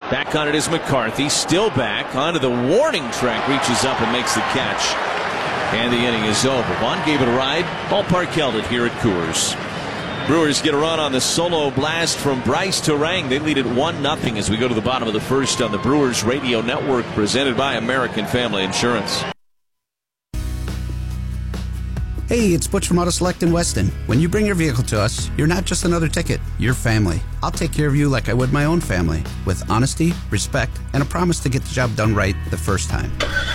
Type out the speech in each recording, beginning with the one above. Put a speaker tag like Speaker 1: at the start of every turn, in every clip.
Speaker 1: Back on it is McCarthy. Still back onto the warning track. Reaches up and makes the catch. And the inning is over. Vaughn gave it a ride. Ballpark held it here at Coors. Brewers get a run on the solo blast from Bryce Turang. They lead it 1-0 as we go to the bottom of the first on the Brewers Radio Network, presented by American Family Insurance.
Speaker 2: Hey, it's Butch from Auto Select in Weston. When you bring your vehicle to us, you're not just another ticket, you're family. I'll take care of you like I would my own family, with honesty, respect, and a promise to get the job done right the first time.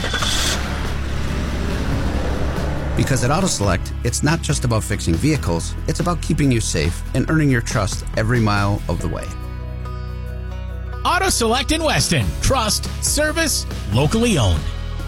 Speaker 2: Because at Auto Select, it's not just about fixing vehicles, it's about keeping you safe and earning your trust every mile of the way.
Speaker 3: Auto Select in Weston. Trust, service, locally owned.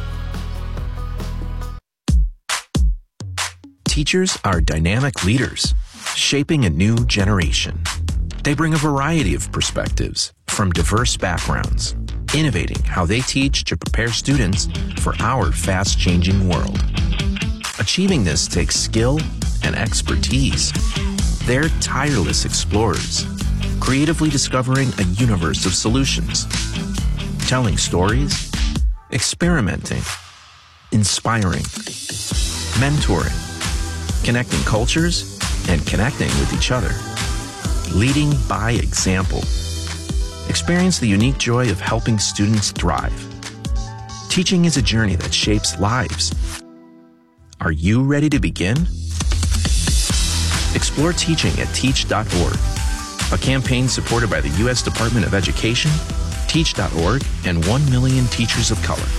Speaker 4: Teachers are dynamic leaders, shaping a new generation. They bring a variety of perspectives from diverse backgrounds, innovating how they teach to prepare students for our fast-changing world. Achieving this takes skill and expertise. They're tireless explorers, creatively discovering a universe of solutions, telling stories, experimenting, inspiring, mentoring, connecting cultures, and connecting with each other. Leading by example. Experience the unique joy of helping students thrive. Teaching is a journey that shapes lives. Are you ready to begin? Explore teaching at teach.org, a campaign supported by the U.S. Department of Education, Teach.org, and 1 million teachers of color.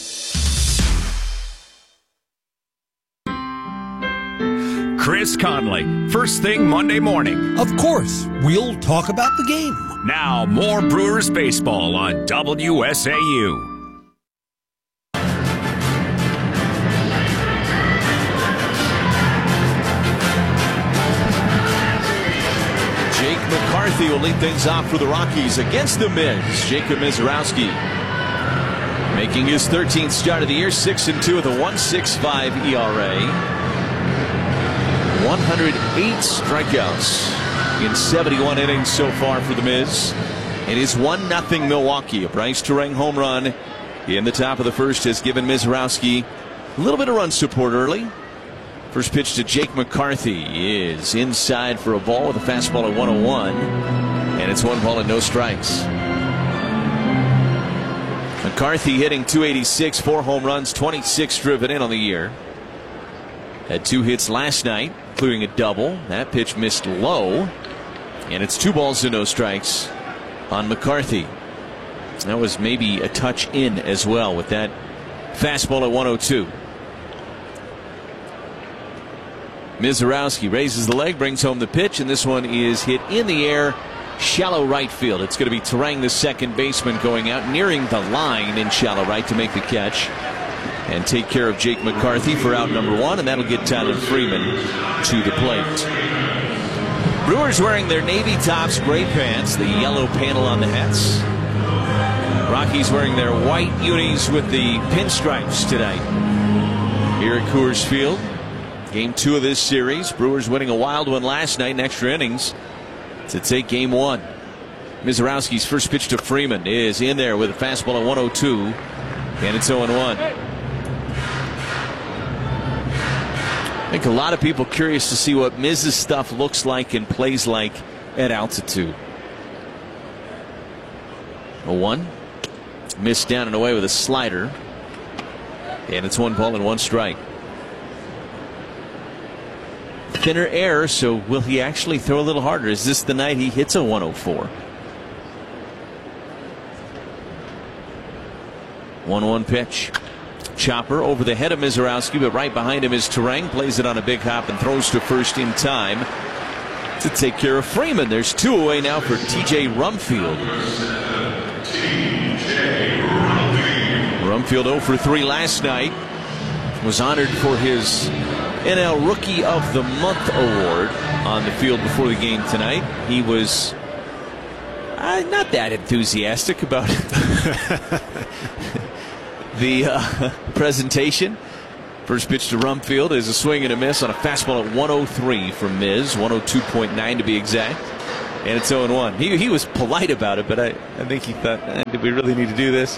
Speaker 5: Chris Conley, first thing Monday morning.
Speaker 6: Of course, we'll talk about the game.
Speaker 5: Now, more Brewers baseball on WSAU.
Speaker 1: Jake McCarthy will lead things off for the Rockies against the Miz. Jacob Misiorowski making his 13th start of the year, 6-2 with a 1.65 ERA. 108 strikeouts in 71 innings so far for the Miz. It is 1-0 Milwaukee. A Bryce Turang home run in the top of the first has given Misiorowski a little bit of run support early. First pitch to Jake McCarthy is inside for a ball with a fastball at 101. And it's 1 ball and no strikes. McCarthy hitting .286, 4 home runs, 26 driven in on the year. Had 2 hits last night, including a double. That pitch missed low. And it's 2 balls and no strikes on McCarthy. That was maybe a touch in as well with that fastball at 102. Misiorowski raises the leg, brings home the pitch, and this one is hit in the air, shallow right field. It's going to be Turang, the second baseman, going out, nearing the line in shallow right to make the catch and take care of Jake McCarthy for out number 1, and that'll get Tyler Freeman to the plate. Brewers wearing their navy tops, gray pants, the yellow panel on the hats. Rockies wearing their white unis with the pinstripes tonight here at Coors Field. Game 2 of this series. Brewers winning a wild one last night in extra innings to take game 1. Misiorowski's first pitch to Freeman is in there with a fastball at 102, and it's 0-1. I think a lot of people curious to see what Miz's stuff looks like and plays like at altitude. 0-1. Missed down and away with a slider, and it's 1 ball and 1 strike. Thinner air, so will he actually throw a little harder? Is this the night he hits a 104? 1-1 pitch. Chopper over the head of Misiorowski, but right behind him is Turang. Plays it on a big hop and throws to first in time to take care of Freeman. There's 2 away now for T.J. Rumfield. Rumfield 0 for 3 last night. Was honored for his NL Rookie of the Month award on the field before the game tonight. He was not that enthusiastic about the presentation. First pitch to Rumfield is a swing and a miss on a fastball at 103 from Miz, 102.9 to be exact. And it's 0-1. He was polite about it, but I think he thought, did we really need to do this?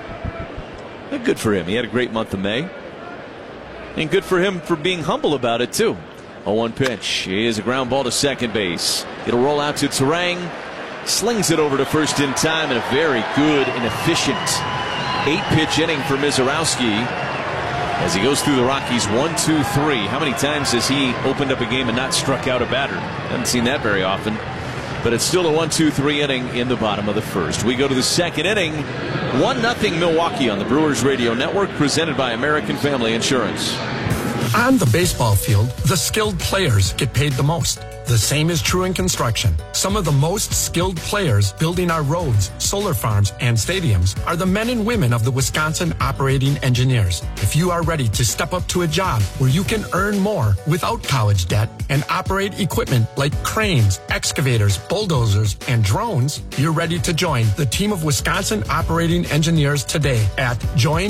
Speaker 1: But good for him. He had a great month of May. And good for him for being humble about it, too. 0-1 pitch is a ground ball to second base. It'll roll out to Turang. Slings it over to first in time, and a very good and efficient 8-pitch inning for Mizorowski as he goes through the Rockies 1, 2, 3. How many times has he opened up a game and not struck out a batter? Haven't seen that very often. But it's still a 1, 2, 3 inning in the bottom of the first. We go to the second inning. 1-0 Milwaukee on the Brewers Radio Network, presented by American Family Insurance.
Speaker 7: On the baseball field, the skilled players get paid the most. The same is true in construction. Some of the most skilled players building our roads, solar farms, and stadiums are the men and women of the Wisconsin Operating Engineers. If you are ready to step up to a job where you can earn more without college debt and operate equipment like cranes, excavators, bulldozers, and drones, you're ready to join the team of Wisconsin Operating Engineers today at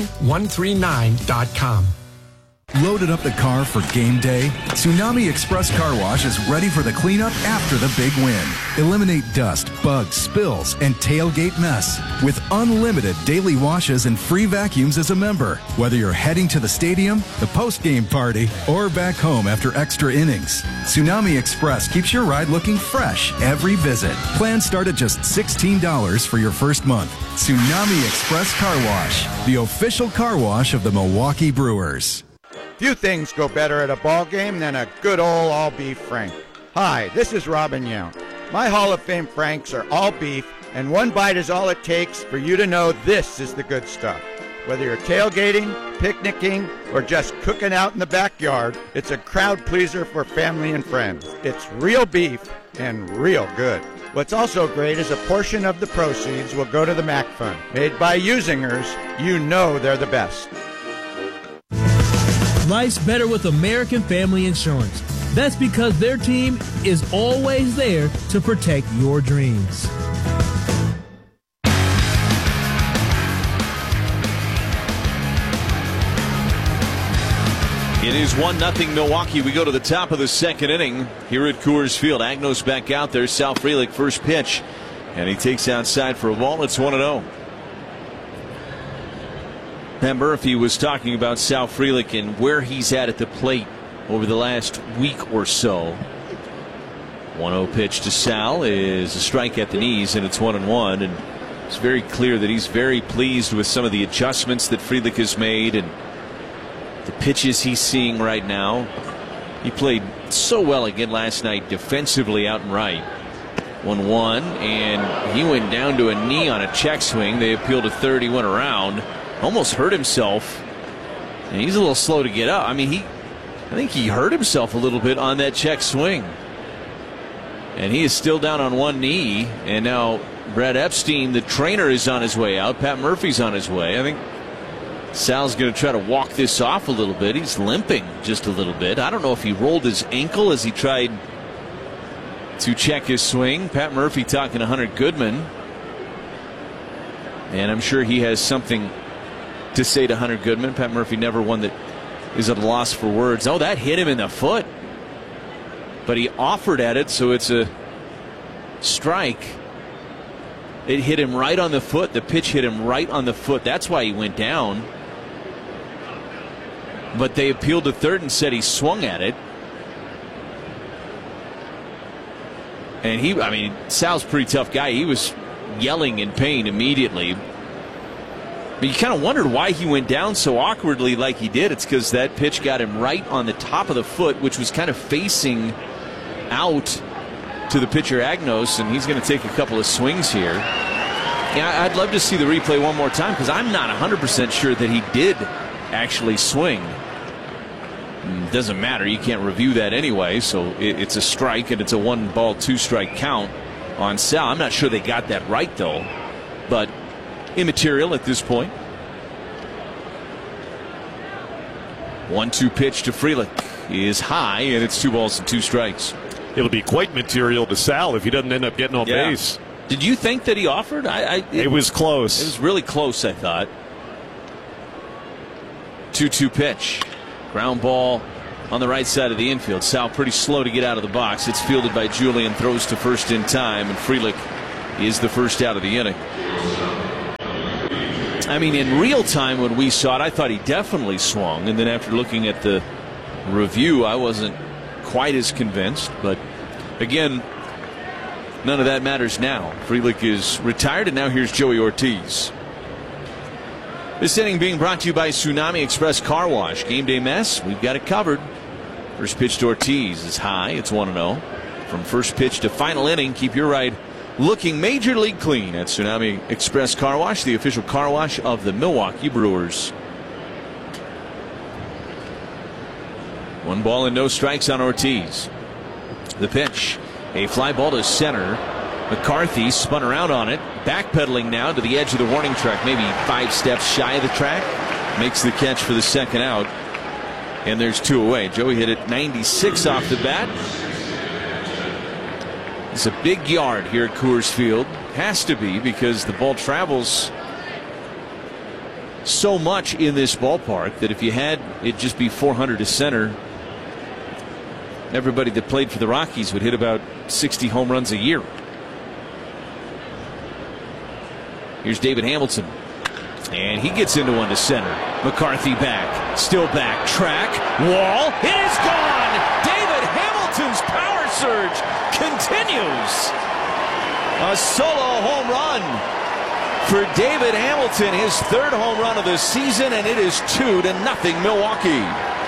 Speaker 7: join139.com.
Speaker 8: Loaded up the car for game day? Tsunami Express Car Wash is ready for the cleanup after the big win. Eliminate dust, bugs, spills, and tailgate mess with unlimited daily washes and free vacuums as a member. Whether you're heading to the stadium, the post-game party, or back home after extra innings, Tsunami Express keeps your ride looking fresh every visit. Plans start at just $16 for your first month. Tsunami Express Car Wash, the official car wash of the Milwaukee Brewers.
Speaker 9: Few things go better at a ball game than a good old all-beef Frank. Hi, this is Robin Yount. My Hall of Fame Franks are all beef, and one bite is all it takes for you to know this is the good stuff. Whether you're tailgating, picnicking, or just cooking out in the backyard, it's a crowd pleaser for family and friends. It's real beef and real good. What's also great is a portion of the proceeds will go to the MAC Fund. Made by Usingers, you know they're the best.
Speaker 10: Life's better with American Family Insurance. That's because their team is always there to protect your dreams.
Speaker 1: It is 1-0 Milwaukee. We go to the top of the second inning here at Coors Field. Agnos back out there. Sal Frelick first pitch, and he takes outside for a ball. It's 1-0. Pat Murphy was talking about Sal Frelick and where he's at the plate over the last week or so. 1-0 pitch to Sal is a strike at the knees, and it's 1-1. And it's very clear that he's very pleased with some of the adjustments that Frelick has made and the pitches he's seeing right now. He played so well again last night defensively out and right. 1-1, and he went down to a knee on a check swing. They appealed to third. He went around. Almost hurt himself, and he's a little slow to get up. I mean, I think he hurt himself a little bit on that check swing, and he is still down on one knee. And now Brad Epstein, the trainer, is on his way out. Pat Murphy's on his way. I think Sal's going to try to walk this off a little bit. He's limping just a little bit. I don't know if he rolled his ankle as he tried to check his swing. Pat Murphy talking to Hunter Goodman, and I'm sure he has something to say to Hunter Goodman. Pat Murphy never one that is at a loss for words. Oh, that hit him in the foot, but he offered at it, so it's a strike. It hit him right on the foot. The pitch hit him right on the foot. That's why he went down. But they appealed to third and said he swung at it. And Sal's a pretty tough guy. He was yelling in pain immediately. But you kind of wondered why he went down so awkwardly like he did. It's because that pitch got him right on the top of the foot, which was kind of facing out to the pitcher Agnos, and he's going to take a couple of swings here. Yeah, I'd love to see the replay one more time because I'm not 100% sure that he did actually swing. Doesn't matter. You can't review that anyway, so it's a strike, and it's a 1-ball, 2-strike count on Sal. I'm not sure they got that right, though, but immaterial at this point. 1-2 pitch to Frelick is high, and it's 2 balls and 2 strikes.
Speaker 11: It'll be quite material to Sal if he doesn't end up getting on base.
Speaker 1: Did you think that he offered?
Speaker 11: It was close.
Speaker 1: It was really close, I thought. 2-2 pitch. Ground ball on the right side of the infield. Sal pretty slow to get out of the box. It's fielded by Julian, throws to first in time, and Frelick is the first out of the inning. I mean, in real time when we saw it, I thought he definitely swung, and then after looking at the review, I wasn't quite as convinced. But again, none of that matters now. Frelick is retired, and now here's Joey Ortiz. This inning being brought to you by Tsunami Express Car Wash. Game day mess, we've got it covered. First pitch to Ortiz is high. It's 1-0. From first pitch to final inning, keep your ride looking major league clean at Tsunami Express Car Wash, the official car wash of the Milwaukee Brewers. 1 ball and no strikes on Ortiz. The pitch, a fly ball to center. McCarthy spun around on it, backpedaling now to the edge of the warning track, maybe 5 steps shy of the track. Makes the catch for the second out, and there's 2 away. Joey hit it 96 off the bat. It's a big yard here at Coors Field. Has to be, because the ball travels so much in this ballpark that if you had it just be 400 to center, everybody that played for the Rockies would hit about 60 home runs a year. Here's David Hamilton, and he gets into one to center. McCarthy back, still back, track, wall, it is gone! David Hamilton's power surge continues. A solo home run for David Hamilton, his 3rd home run of the season, and it is 2-0 Milwaukee.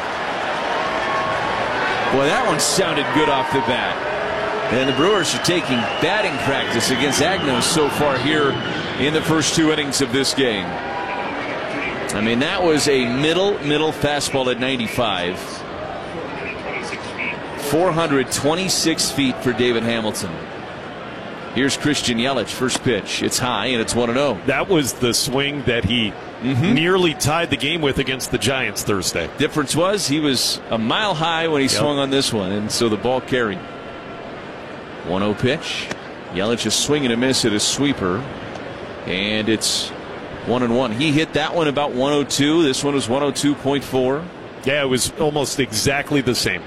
Speaker 1: Boy, that one sounded good off the bat. And the Brewers are taking batting practice against Agnos so far here in the first 2 innings of this game. I mean, that was a middle fastball at 95. 426 feet for David Hamilton. Here's Christian Yelich, first pitch. It's high, and it's 1-0.
Speaker 11: That was the swing that he nearly tied the game with against the Giants Thursday.
Speaker 1: Difference was he was a mile high when he swung on this one, and so the ball carried. 1-0 pitch. Yelich is swing and a miss at a sweeper, and it's 1-1. He hit that one about 102. This one was 102.4.
Speaker 11: Yeah, it was almost exactly the same.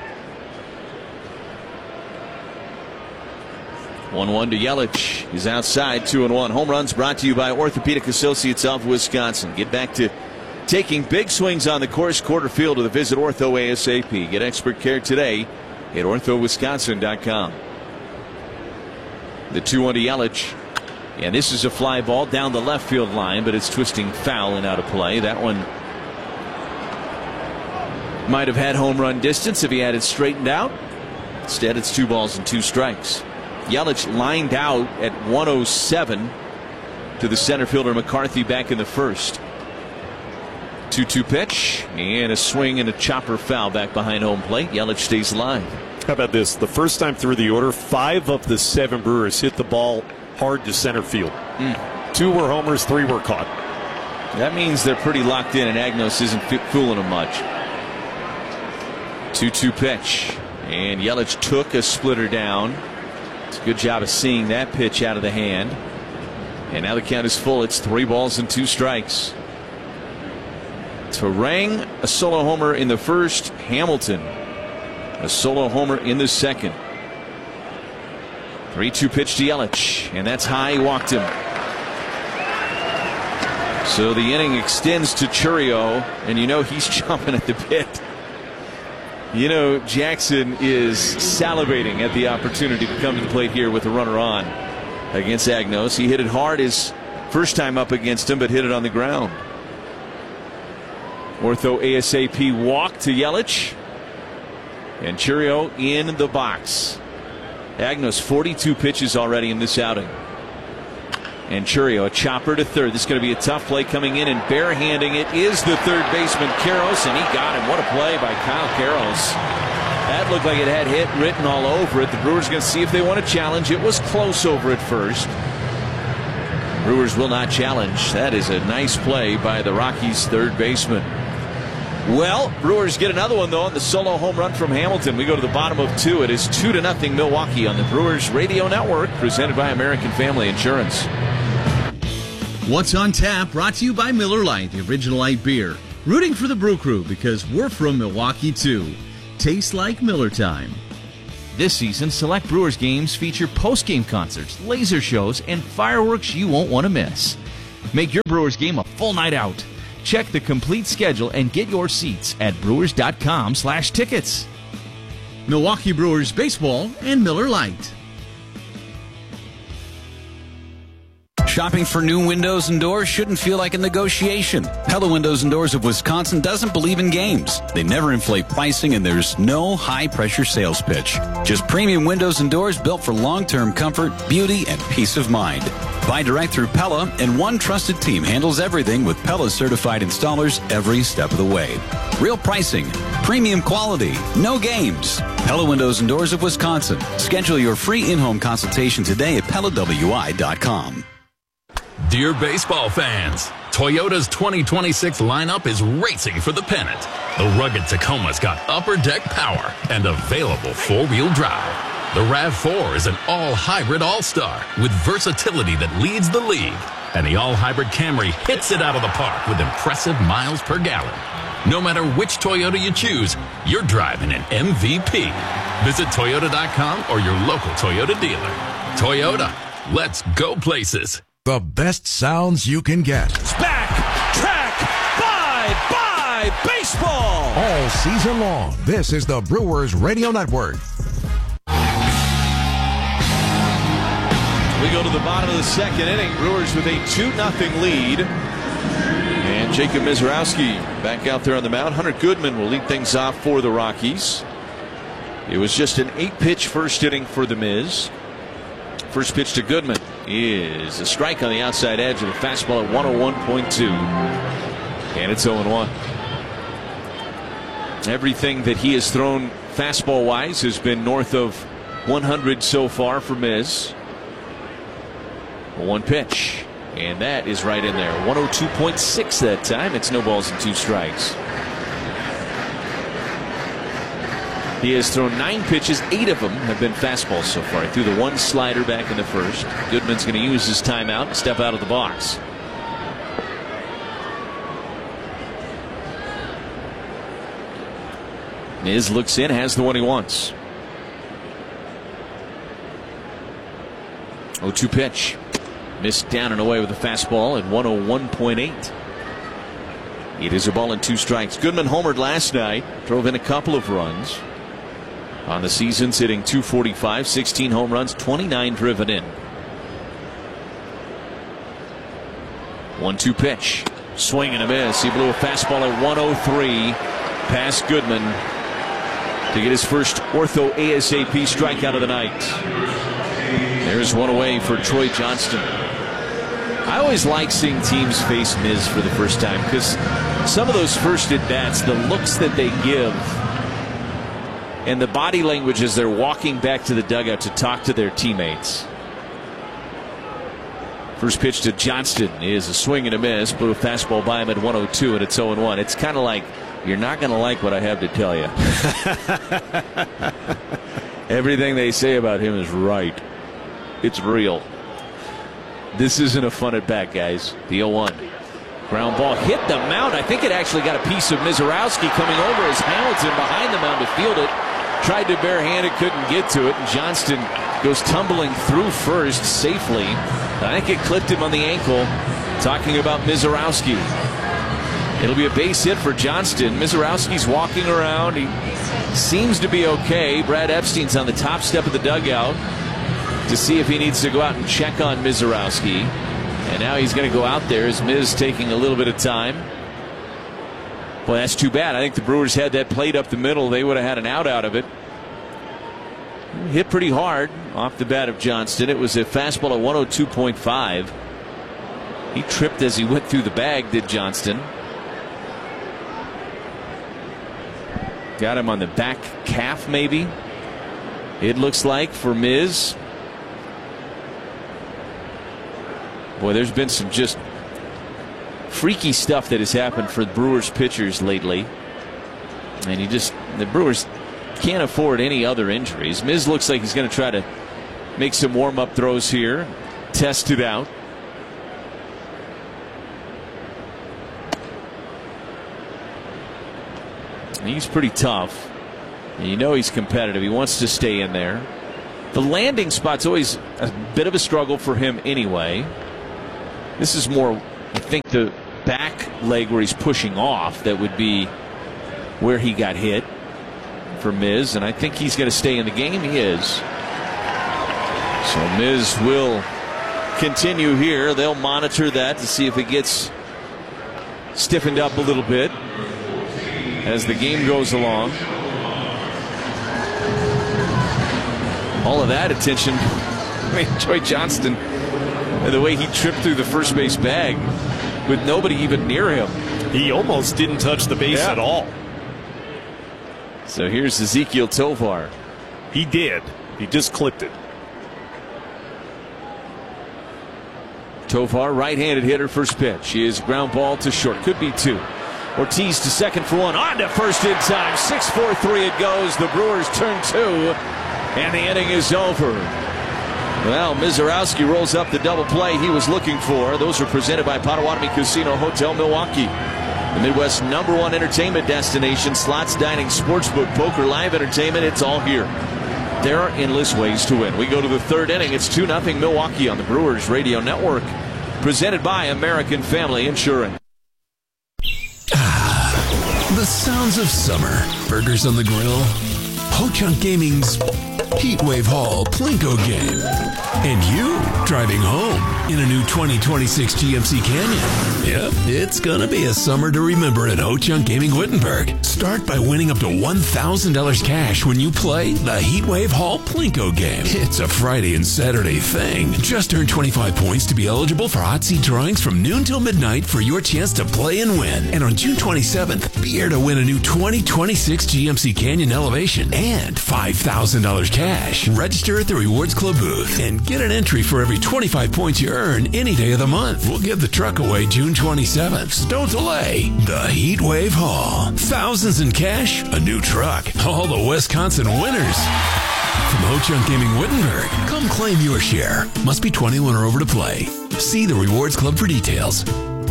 Speaker 1: 1-1 to Yelich. He's outside, 2-1. Home runs brought to you by Orthopedic Associates of Wisconsin. Get back to taking big swings on the course quarter field with a visit Ortho ASAP. Get expert care today at orthowisconsin.com. The 2-1 to Yelich. And this is a fly ball down the left field line, but it's twisting foul and out of play. That one might have had home run distance if he had it straightened out. Instead, it's 2 balls and 2 strikes. Yelich lined out at 107 to the center fielder McCarthy back in the first. 2-2 pitch, and a swing and a chopper foul back behind home plate. Yelich stays alive.
Speaker 11: How about this? The first time through the order, 5 of the 7 Brewers hit the ball hard to center field. 2 were homers, 3 were caught.
Speaker 1: That means they're pretty locked in, and Agnos isn't fooling them much. 2-2 pitch, and Yelich took a splitter down. It's a good job of seeing that pitch out of the hand. And now the count is full. It's 3 balls and 2 strikes. Turang, a solo homer in the first. Hamilton, a solo homer in the second. 3-2 pitch to Yelich, and that's high. He walked him. So the inning extends to Chourio, and you know he's chomping at the bit. You know Jackson is salivating at the opportunity to come to the plate here with a runner on against Agnos. He hit it hard his first time up against him, but hit it on the ground. Ortho ASAP walk to Yelich, and Chourio in the box. Agnos 42 pitches already in this outing. And Chourio, a chopper to third. This is going to be a tough play coming in, and barehanding it is the third baseman Karros, and he got him. What a play by Kyle Karros. That looked like it had hit written all over it. The Brewers going to see if they want to challenge. It was close over at first. Brewers will not challenge. That is a nice play by the Rockies' third baseman. Well, Brewers get another one, though, on the solo home run from Hamilton. We go to the bottom of 2. It is 2-0 Milwaukee on the Brewers Radio Network, presented by American Family Insurance.
Speaker 12: What's on Tap, brought to you by Miller Lite, the original light beer. Rooting for the Brew Crew because we're from Milwaukee, too. tastes like Miller time.
Speaker 1: This season, select Brewers games feature post-game concerts, laser shows, and fireworks you won't want to miss. Make your Brewers game a full night out. Check the complete schedule and get your seats at brewers.com/tickets.
Speaker 12: Milwaukee Brewers baseball and Miller Lite.
Speaker 13: Shopping for new windows and doors shouldn't feel like a negotiation. Pella Windows and Doors of Wisconsin doesn't believe in games. They never inflate pricing, and there's no high-pressure sales pitch. Just premium windows and doors built for long-term comfort, beauty, and peace of mind. Buy direct through Pella, and one trusted team handles everything with Pella's certified installers every step of the way. Real pricing, premium quality, no games. Pella Windows and Doors of Wisconsin. Schedule your free in-home consultation today at PellaWI.com.
Speaker 14: Dear baseball fans, Toyota's 2026 lineup is racing for the pennant. The rugged Tacoma's got upper deck power and available four-wheel drive. The RAV4 is an all-hybrid all-star with versatility that leads the league. And the all-hybrid Camry hits it out of the park with impressive miles per gallon. No matter which Toyota you choose, you're driving an MVP. Visit Toyota.com or your local Toyota dealer. Toyota, let's go places.
Speaker 15: The best sounds you can get.
Speaker 16: It's back, track, bye, baseball.
Speaker 15: All season long, this is the Brewers Radio Network.
Speaker 1: We go to the bottom of the second inning. Brewers with a 2-0 lead. And Jacob Misiorowski back out there on the mound. Hunter Goodman will lead things off for the Rockies. It was just an 8-pitch first inning for the Miz. First pitch to Goodman is a strike on the outside edge of the fastball at 101.2. And it's 0-1. Everything that he has thrown fastball-wise has been north of 100 so far for Miz. One pitch. And that is right in there. 102.6 that time. It's no balls and 2 strikes. He has thrown 9 pitches. 8 of them have been fastballs so far. He threw the 1 slider back in the first. Goodman's going to use his timeout and step out of the box. Miz looks in, has the one he wants. 0-2 pitch. Missed down and away with a fastball at 101.8. It is a ball and 2 strikes. Goodman homered last night. Drove in a couple of runs. On the season, sitting .245, 16 home runs, 29 driven in. 1-2 pitch. Swing and a miss. He blew a fastball at 103 past Goodman to get his first ortho ASAP strikeout of the night. There's one away for Troy Johnston. I always like seeing teams face Miz for the first time because some of those first at-bats, the looks that they give and the body language as they're walking back to the dugout to talk to their teammates. First pitch to Johnston is a swing and a miss. Blew a fastball by him at 102, and it's 0-1. It's kind of like, you're not going to like what I have to tell you. Everything they say about him is right. It's real. This isn't a fun at bat, guys. The 0-1. Ground ball hit the mound. I think it actually got a piece of Misiorowski coming over as Hamilton behind the mound to field it. Tried to barehand it, couldn't get to it, and Johnston goes tumbling through first safely. I think it clipped him on the ankle. Talking about Misiorowski. It'll be a base hit for Johnston. Misiorowski's walking around. He seems to be okay. Brad Epstein's on the top step of the dugout to see if he needs to go out and check on Misiorowski. And now he's going to go out there as Miz taking a little bit of time. Well, that's too bad. I think the Brewers had that played up the middle. They would have had an out of it. Hit pretty hard off the bat of Johnston. It was a fastball at 102.5. He tripped as he went through the bag, did Johnston. Got him on the back calf, maybe. It looks like for Miz. Boy, there's been some just freaky stuff that has happened for the Brewers pitchers lately. And the Brewers can't afford any other injuries. Miz looks like he's going to try to make some warm-up throws here. Test it out. He's pretty tough. You know he's competitive. He wants to stay in there. The landing spot's always a bit of a struggle for him anyway. This is more, I think, the back leg where he's pushing off that would be where he got hit for Miz, and I think he's going to stay in the game. He is. So Miz will continue here. They'll monitor that to see if it gets stiffened up a little bit as the game goes along. All of that attention. I mean, Joey Johnston, the way he tripped through the first base bag with nobody even near him.
Speaker 11: He almost didn't touch the base at all.
Speaker 1: So here's Ezequiel Tovar.
Speaker 11: He did. He just clipped it.
Speaker 1: Tovar, right-handed hitter, first pitch is ground ball to short. Could be two. Ortiz to second for one. On to first in time. 6-4-3 it goes. The Brewers turn two. And the inning is over. Well, Mizorowski rolls up the double play he was looking for. Those are presented by Potawatomi Casino Hotel Milwaukee. The Midwest's #1 entertainment destination. Slots, dining, sportsbook, poker, live entertainment. It's all here. There are endless ways to win. We go to the third inning. It's 2-0 Milwaukee on the Brewers Radio Network. Presented by American Family Insurance.
Speaker 17: The sounds of summer. Burgers on the grill. Ho-Chunk Gaming's Heatwave Hall Plinko game. And you driving home in a new 2026 GMC Canyon. Yep, it's gonna be a summer to remember at Ho-Chunk Gaming Wittenberg. Start by winning up to $1,000 cash when you play the Heatwave Hall Plinko game. It's a Friday and Saturday thing. Just earn 25 points to be eligible for hot seat drawings from noon till midnight for your chance to play and win. And on June 27th, be here to win a new 2026 GMC Canyon Elevation and $5,000 cash. Register at the Rewards Club booth and get an entry for every 25 points you earn any day of the month. We'll give the truck away June 27th. So don't delay. The Heatwave Hall. Thousands in cash, a new truck. All the Wisconsin winners. From Ho-Chunk Gaming Wittenberg, come claim your share. Must be 21 or over to play. See the Rewards Club for details.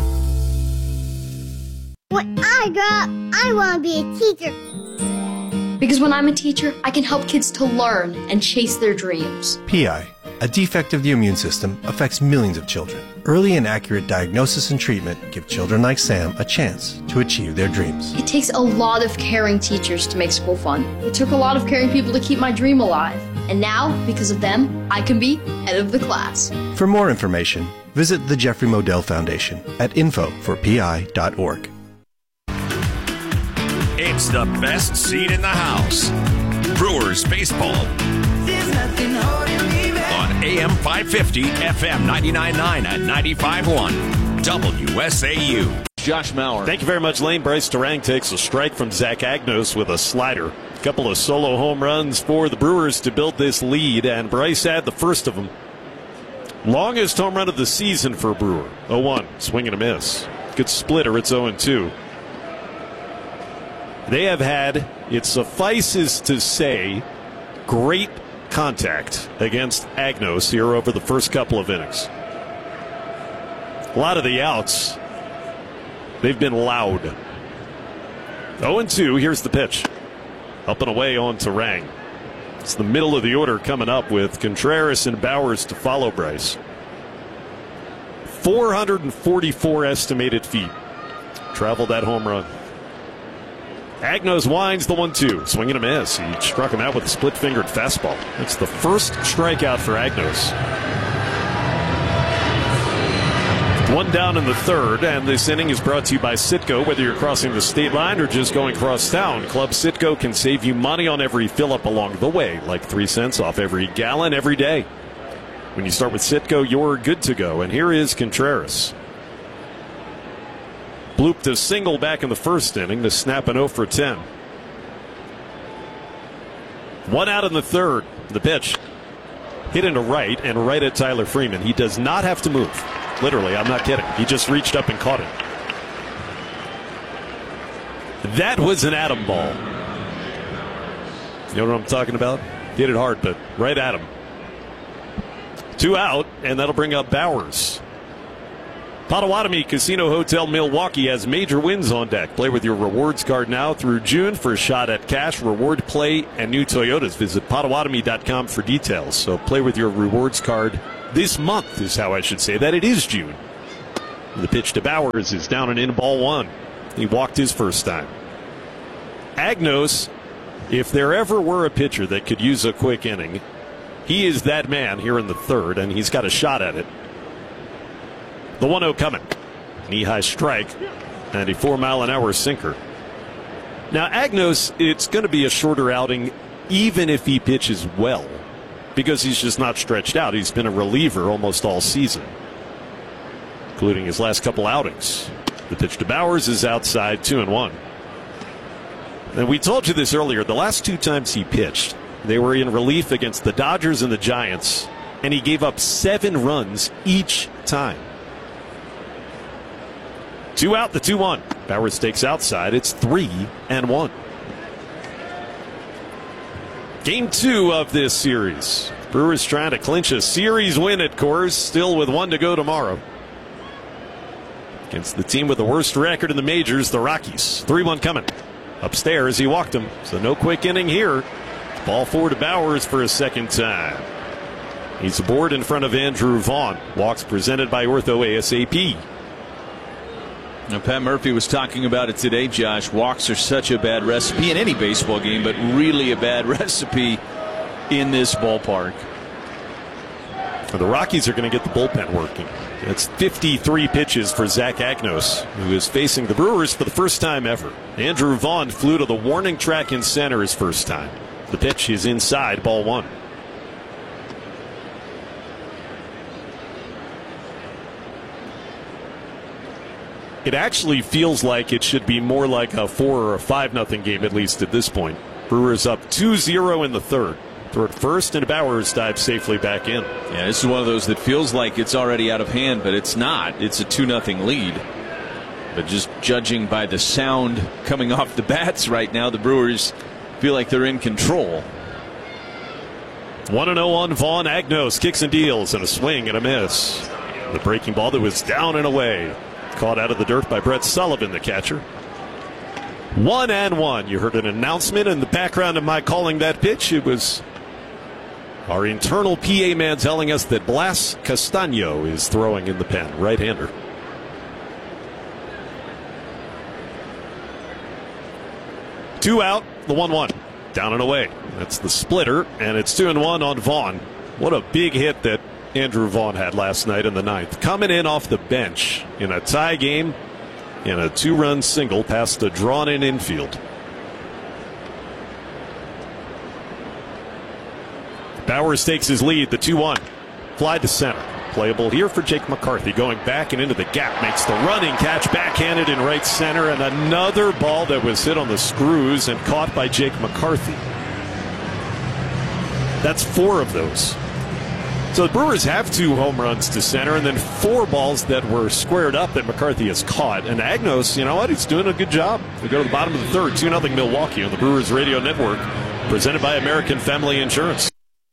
Speaker 18: When I grow up, I want to be a teacher.
Speaker 19: Because when I'm a teacher, I can help kids to learn and chase their dreams.
Speaker 20: PI, a defect of the immune system, affects millions of children. Early and accurate diagnosis and treatment give children like Sam a chance to achieve their dreams.
Speaker 19: It takes a lot of caring teachers to make school fun. It took a lot of caring people to keep my dream alive. And now, because of them, I can be head of the class.
Speaker 20: For more information, visit the Jeffrey Modell Foundation at info4pi.org.
Speaker 5: It's the best seat in the house. Brewers baseball. On AM 550, FM 99.9 and 95.1. WSAU.
Speaker 1: Josh Mauer.
Speaker 11: Thank you very much, Lane. Bryce Terang takes a strike from Zach Agnos with a slider. A couple of solo home runs for the Brewers to build this lead, and Bryce had the first of them. Longest home run of the season for a Brewer. 0-1, swing and a miss. Good splitter, it's 0-2. They have had, it suffices to say, great contact against Agnos here over the first couple of innings. A lot of the outs, they've been loud. 0-2, here's the pitch. Up and away on Terang. It's the middle of the order coming up with Contreras and Bowers to follow Bryce. 444 estimated feet. Traveled that home run. Agnos winds the 1-2. Swing and a miss. He struck him out with a split-fingered fastball. That's the first strikeout for Agnos. One down in the third, and this inning is brought to you by Citgo. Whether you're crossing the state line or just going across town, Club Citgo can save you money on every fill-up along the way, like 3 cents off every gallon every day. When you start with Citgo, you're good to go. And here is Contreras. Blooped a single back in the first inning to snap an 0 for 10. One out in the third. The pitch hit into right and right at Tyler Freeman. He does not have to move. Literally, I'm not kidding. He just reached up and caught it. That was an atom ball. You know what I'm talking about? Hit it hard, but right at him. 2 out, and that'll bring up Bowers. Potawatomi Casino Hotel Milwaukee has major wins on deck. Play with your rewards card now through June for a shot at cash, reward play, and new Toyotas. Visit Potawatomi.com for details. So play with your rewards card this month is how I should say that. It is June. The pitch to Bowers is down and in, ball one. He walked his first time. Agnos, if there ever were a pitcher that could use a quick inning, he is that man here in the third, and he's got a shot at it. The 1-0 coming. Knee-high strike, 94-mile-an-hour sinker. Now, Agnos, it's going to be a shorter outing even if he pitches well, because he's just not stretched out. He's been a reliever almost all season, including his last couple outings. The pitch to Bowers is outside, 2-1. And we told you this earlier. The last two times he pitched, they were in relief against the Dodgers and the Giants, and he gave up 7 runs each time. 2 out, the 2-1. Bowers takes outside. It's 3-1. Game 2 of this series. Brewers trying to clinch a series win at Coors, still with 1 to go tomorrow. Against the team with the worst record in the majors, the Rockies. 3-1 coming. Upstairs, he walked him, so no quick inning here. Ball 4 to Bowers for a second time. He's aboard in front of Andrew Vaughn. Walks presented by Ortho ASAP.
Speaker 1: Now, Pat Murphy was talking about it today, Josh. Walks are such a bad recipe in any baseball game, but really a bad recipe in this ballpark.
Speaker 11: The Rockies are going to get the bullpen working. It's 53 pitches for Zach Agnos, who is facing the Brewers for the first time ever. Andrew Vaughn flew to the warning track in center his first time. The pitch is inside, ball 1. It actually feels like it should be more like a 4 or a 5-0 game, at least at this point. Brewers up 2-0 in the third. Throw it first, and Bowers dives safely back in.
Speaker 1: Yeah, this is one of those that feels like it's already out of hand, but it's not. It's a 2-0 lead. But just judging by the sound coming off the bats right now, the Brewers feel like they're in control.
Speaker 11: 1-0 on Vaughn. Agnos kicks and deals, and a swing and a miss. The breaking ball that was down and away. Caught out of the dirt by Brett Sullivan, the catcher. 1-1. You heard an announcement in the background of my calling that pitch. It was our internal PA man telling us that Blas Castaño is throwing in the pen, right-hander. Two out, the 1-1. Down and away. That's the splitter, and it's 2-1 on Vaughn. What a big hit that Andrew Vaughn had last night in the ninth. Coming in off the bench in a tie game in a 2-run single past a drawn-in infield. Bowers takes his lead, the 2-1. Fly to center. Playable here for Jake McCarthy. Going back and into the gap. Makes the running catch, backhanded in right center. And another ball that was hit on the screws and caught by Jake McCarthy. That's 4 of those. So the Brewers have 2 home runs to center and then 4 balls that were squared up that McCarthy has caught. And Agnos, you know what? He's doing a good job. We go to the bottom of the third. 2-0 Milwaukee on the Brewers Radio Network. Presented by American Family Insurance.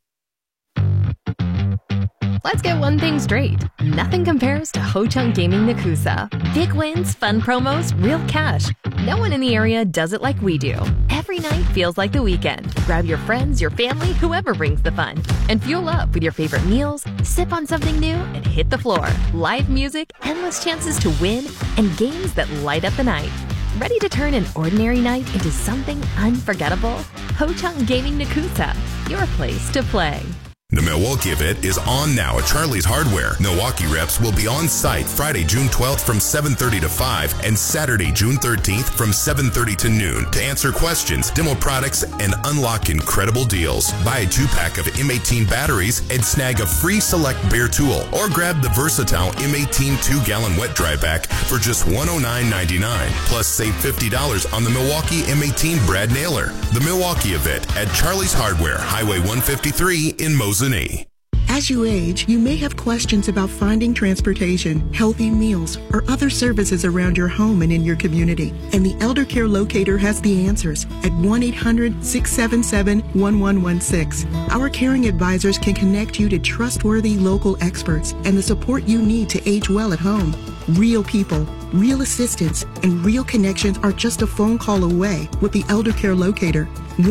Speaker 21: Let's get one thing straight. Nothing compares to Ho-Chunk Gaming Nakusa. Big wins, fun promos, real cash. No one in the area does it like we do. Every night feels like the weekend. Grab your friends, your family, whoever brings the fun. And fuel up with your favorite meals, sip on something new, and hit the floor. Live music, endless chances to win, and games that light up the night. Ready to turn an ordinary night into something unforgettable? Ho-Chunk Gaming Nakusa, your place to play.
Speaker 22: The Milwaukee event is on now at Charlie's Hardware. Milwaukee reps will be on site Friday, June 12th from 7:30 to 5 and Saturday, June 13th from 7:30 to noon to answer questions, demo products, and unlock incredible deals. Buy a 2-pack of M18 batteries and snag a free select bare tool, or grab the versatile M18 2-gallon wet dry pack for just $109.99. Plus save $50 on the Milwaukee M18 Brad Nailer. The Milwaukee event at Charlie's Hardware, Highway 153 in Mosinee.
Speaker 2: As you age, you may have questions about finding transportation, healthy meals, or other services around your home and in your community. And the Elder Care Locator has the answers at 1-800-677-1116. Our caring advisors can connect you to trustworthy local experts and the support you need to age well at home. Real people, real assistance, and real connections are just a phone call away with the Elder Care Locator.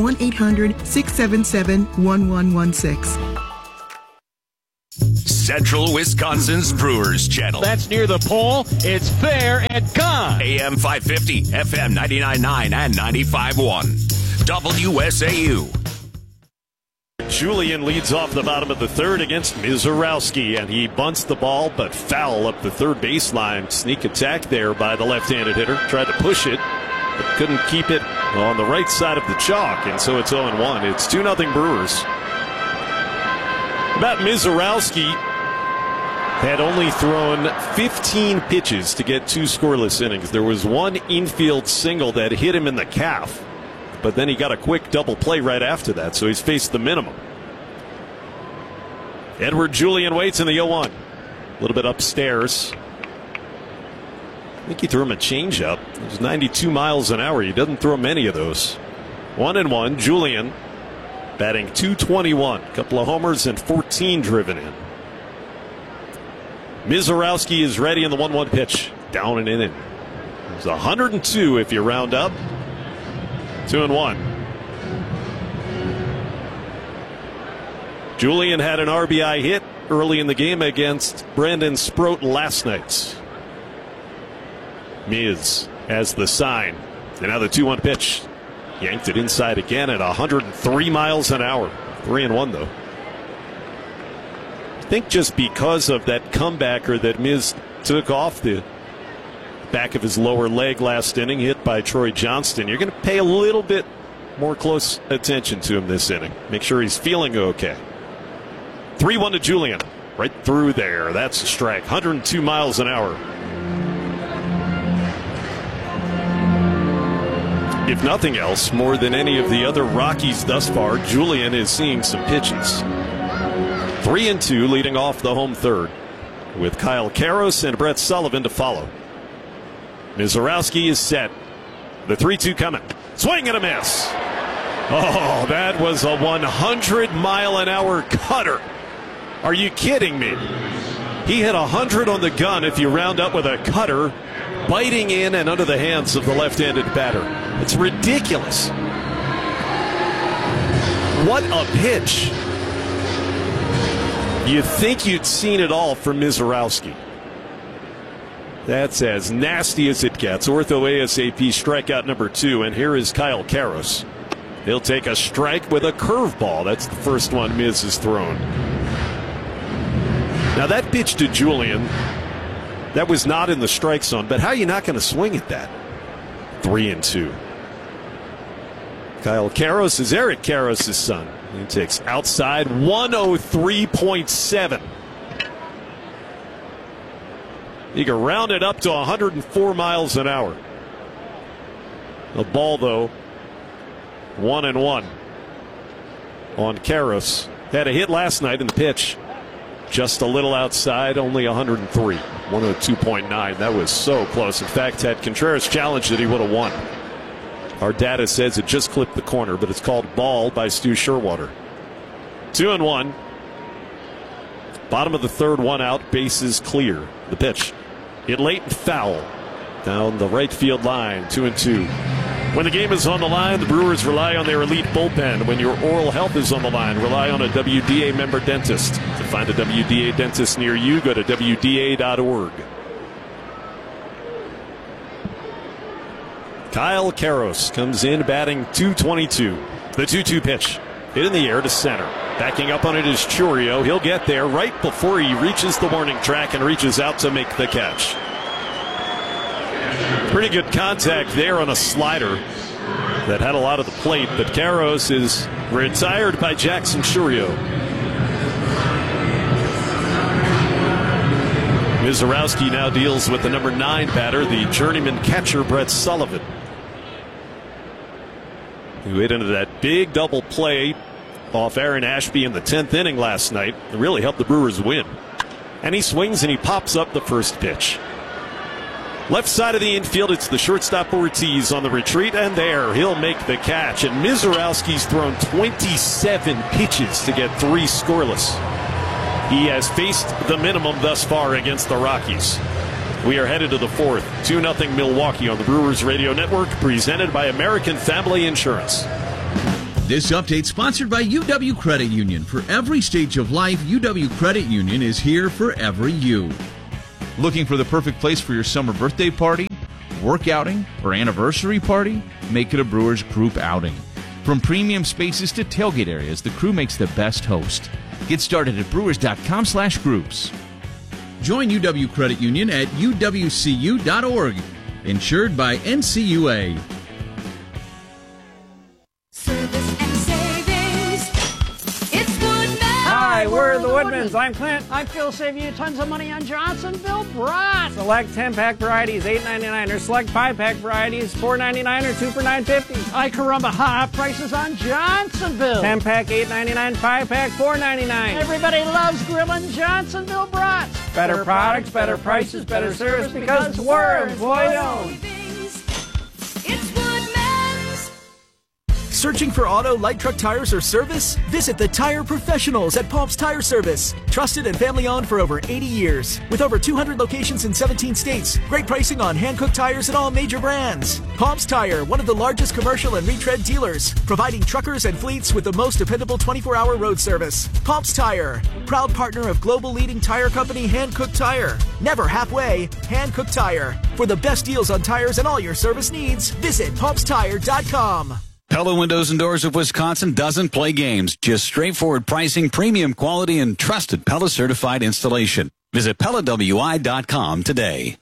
Speaker 2: 1-800-677-1116.
Speaker 5: Central Wisconsin's Brewers Channel.
Speaker 16: That's near the pole. It's fair and gone.
Speaker 5: AM 550, FM 99.9 and 95.1. WSAU.
Speaker 11: Julian leads off the bottom of the third against Mizorowski, and he bunts the ball, but foul up the third baseline. Sneak attack there by the left-handed hitter. Tried to push it, but couldn't keep it on the right side of the chalk, and so it's 0-1. It's 2-0 Brewers. About Mizorowski, had only thrown 15 pitches to get 2 scoreless innings. There was one infield single that hit him in the calf, but then he got a quick double play right after that, so he's faced the minimum. Edward Julian waits in the 0-1. A little bit upstairs. I think he threw him a changeup. It was 92 miles an hour. He doesn't throw many of those. 1-1. Julian batting .221. A couple of homers and 14 driven in. Mizorowski is ready in the 1-1 pitch. Down and in. It was 102 if you round up. 2-1. Julian had an RBI hit early in the game against Brandon Sproat last night. Miz has the sign. And now the 2-1 pitch. Yanked it inside again at 103 miles an hour. 3-1 though. I think just because of that comebacker that Miz took off the back of his lower leg last inning, hit by Troy Johnston, you're going to pay a little bit more close attention to him this inning. Make sure he's feeling okay. 3-1 to Julian. Right through there. That's a strike. 102 miles an hour. If nothing else, more than any of the other Rockies thus far, Julian is seeing some pitches. 3-2 leading off the home third, with Kyle Karros and Brett Sullivan to follow. Mizorowski is set. The 3-2 coming. Swing and a miss. Oh, that was a 100-mile-an-hour cutter. Are you kidding me? He hit 100 on the gun if you round up with a cutter, biting in and under the hands of the left-handed batter. It's ridiculous. What a pitch. You'd think you'd seen it all from Mizorowski. That's as nasty as it gets. Ortho ASAP strikeout number 2, and here is Kyle Karros. He'll take a strike with a curveball. That's the first one Miz has thrown. Now that pitch to Julian, that was not in the strike zone, but how are you not going to swing at that? 3-2. Kyle Karros is Eric Karros' son. He takes outside 103.7. He can round it up to 104 miles an hour. The ball, though, 1-1 on Karros. Had a hit last night in the pitch. Just a little outside, only 103. 102.9. That was so close. In fact, had Contreras challenged it, he would have won. Our data says it just clipped the corner, but it's called ball by Stu Sherwater. 2-1. Bottom of the third, 1 out, bases clear. The pitch hit late and foul down the right field line. 2-2. When the game is on the line, the Brewers rely on their elite bullpen. When your oral health is on the line, rely on a WDA member dentist. To find a WDA dentist near you, go to WDA.org. Kyle Karros comes in batting .222. The 2-2 pitch hit in the air to center. Backing up on it is Chourio. He'll get there right before he reaches the warning track and reaches out to make the catch. Pretty good contact there on a slider that had a lot of the plate, but Karros is retired by Jackson Chourio. Mizorowski now deals with the number 9 batter, the journeyman catcher Brett Sullivan, who hit into that big double play off Aaron Ashby in the 10th inning last night. It really helped the Brewers win. And he swings and he pops up the first pitch. Left side of the infield, it's the shortstop Ortiz on the retreat, and there, he'll make the catch. And Mizorowski's thrown 27 pitches to get 3 scoreless. He has faced the minimum thus far against the Rockies. We are headed to the 4th. 2-0 Milwaukee on the Brewers Radio Network, presented by American Family Insurance.
Speaker 12: This update sponsored by UW Credit Union. For every stage of life, UW Credit Union is here for every you. Looking for the perfect place for your summer birthday party, work outing, or anniversary party? Make it a Brewers group outing. From premium spaces to tailgate areas, the crew makes the best host. Get started at brewers.com/groups. Join UW Credit Union at uwcu.org. Insured by NCUA.
Speaker 3: Hi, we're the Woodmans. I'm Clint. I feel saving you tons of money on Johnsonville brats. Select 10-pack varieties, $8.99, or select 5-pack varieties, $4.99, or 2 for $9.50. Ay caramba, hot prices on Johnsonville. 10-pack, $8.99, 5-pack, $4.99. Everybody loves grilling Johnsonville brats. Better products, better prices, better service, because we're employee-owned.
Speaker 4: Searching for auto, light truck tires or service? Visit the Tire Professionals at Palms Tire Service. Trusted and family-owned for over 80 years. With over 200 locations in 17 states. Great pricing on hand-cooked tires and all major brands. Palms Tire, one of the largest commercial and retread dealers. Providing truckers and fleets with the most dependable 24-hour road service. Palms Tire, proud partner of global leading tire company Hankook Tire. Never halfway, Hankook Tire. For the best deals on tires and all your service needs, visit palmstire.com.
Speaker 13: Pella Windows and Doors of Wisconsin doesn't play games. Just straightforward pricing, premium quality, and trusted Pella certified installation. Visit PellaWI.com today.